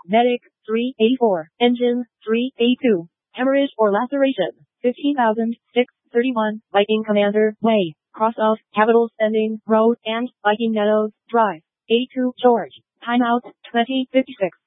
Medic, 384. Engine, 382. Hemorrhage or laceration, 15,631. Viking Commander, Way, cross off, capital spending, road, and Viking Meadows, Drive. A2 George. Timeout, 2056.